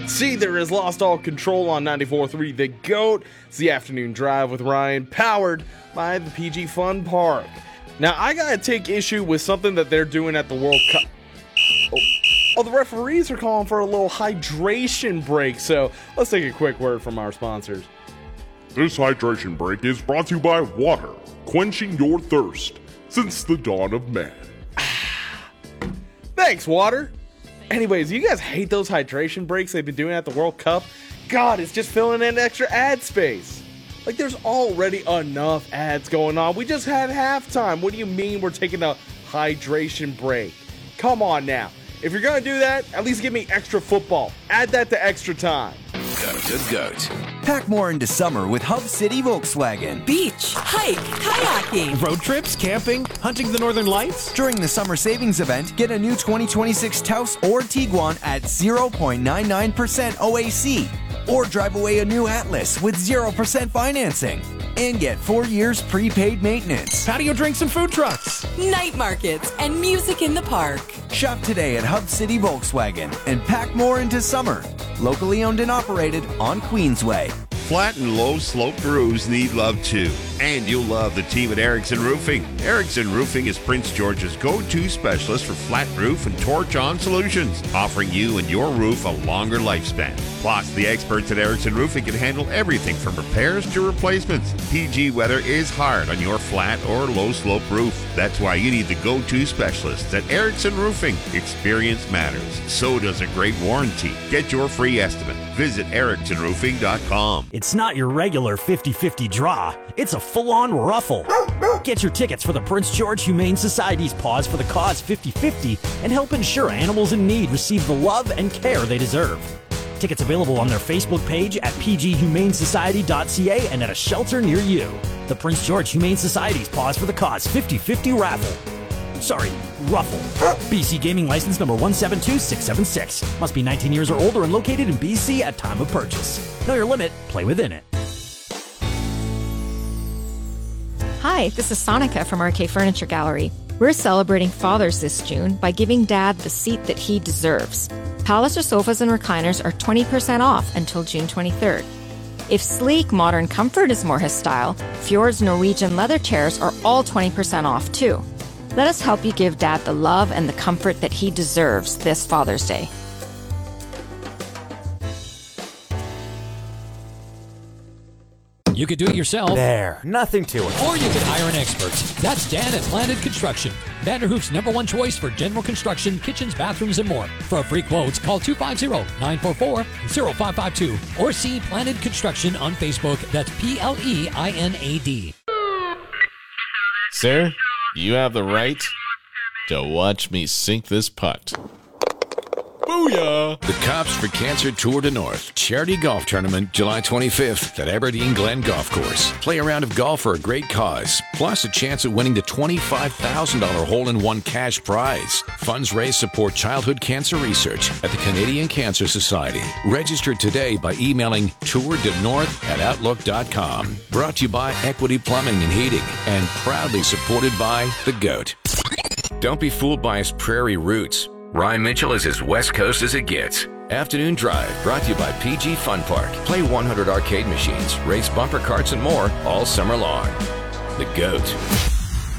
Cedar has lost all control on 94.3 The GOAT. It's the afternoon drive with Ryan, powered by the PG Fun Park. Now, I gotta take issue with something that they're doing at the World Cup. Oh, the referees are calling for a little hydration break, so let's take a quick word from our sponsors. This hydration break is brought to you by water, quenching your thirst since the dawn of man. Thanks, water. Anyways, you guys hate those hydration breaks they've been doing at the World Cup? God, it's just filling in extra ad space. Like, there's already enough ads going on. We just had halftime. What do you mean we're taking a hydration break? Come on now. If you're going to do that, at least give me extra football. Add that to extra time. Goat. Pack more into summer with Hub City Volkswagen. Beach, hike, kayaking. Road trips, camping, hunting the northern lights. During the summer savings event, get a new 2026 Taos or Tiguan at 0.99% OAC. Or drive away a new Atlas with 0% financing. And get 4 years prepaid maintenance. Patio drinks and food trucks. Night markets and music in the park. Shop today at Hub City Volkswagen and pack more into summer. Locally owned and operated on Queensway. Flat and low slope roofs need love too. And you'll love the team at Erickson Roofing. Erickson Roofing is Prince George's go-to specialist for flat roof and torch-on solutions, offering you and your roof a longer lifespan. Plus, the experts at Erickson Roofing can handle everything from repairs to replacements. PG weather is hard on your flat or low slope roof. That's why you need the go-to specialists at Erickson Roofing. Experience matters. So does a great warranty. Get your free estimate. Visit ericksonroofing.com. It's not your regular 50-50 draw. It's a full-on ruffle. Get your tickets for the Prince George Humane Society's Paws for the Cause 50-50 and help ensure animals in need receive the love and care they deserve. Tickets available on their Facebook page at pghumanesociety.ca and at a shelter near you. The Prince George Humane Society's Paws for the Cause 50-50 raffle. Sorry, ruffle. BC Gaming License number 172676. Must be 19 years or older and located in BC at time of purchase. Know your limit, play within it. Hi, this is Sonica from RK Furniture Gallery. We're celebrating Father's this June by giving Dad the seat that he deserves. Palliser sofas and recliners are 20% off until June 23rd. If sleek, modern comfort is more his style, Fjord's Norwegian leather chairs are all 20% off too. Let us help you give Dad the love and the comfort that he deserves this Father's Day. You could do it yourself. There, nothing to it. Or you could hire an expert. That's Dan at Planet Construction. Vanderhoof's #1 choice for general construction, kitchens, bathrooms, and more. For a free quote, call 250-944-0552 or see Planet Construction on Facebook. That's PLEINAD. Sir, you have the right to watch me sink this putt. Booyah! The Cops for Cancer Tour de North Charity Golf Tournament, July 25th at Aberdeen Glen Golf Course. Play a round of golf for a great cause, plus a chance at winning the $25,000 hole-in-one cash prize. Funds raised support childhood cancer research at the Canadian Cancer Society. Register today by emailing tourdenorth@outlook.com. Brought to you by Equity Plumbing and Heating and proudly supported by The GOAT. Don't be fooled by his prairie roots. Ryan Mitchell is as West Coast as it gets. Afternoon Drive, brought to you by PG Fun Park. Play 100 arcade machines, race bumper carts, and more all summer long. The GOAT.